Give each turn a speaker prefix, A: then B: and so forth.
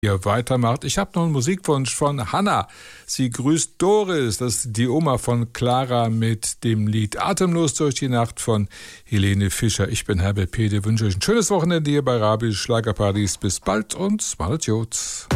A: ihr weitermacht. Ich habe noch einen Musikwunsch von Hanna. Sie grüßt Doris, das ist die Oma von Clara mit dem Lied Atemlos durch die Nacht von Helene Fischer. Ich bin Herbert Pede, wünsche euch ein schönes Wochenende hier bei Rabis Schlagerparadies. Bis bald und Smalet Jod.